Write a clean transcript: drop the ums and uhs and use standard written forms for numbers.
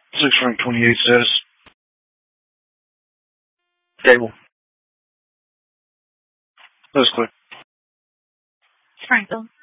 6 rank 28 status. Stable. That's clear. Franco.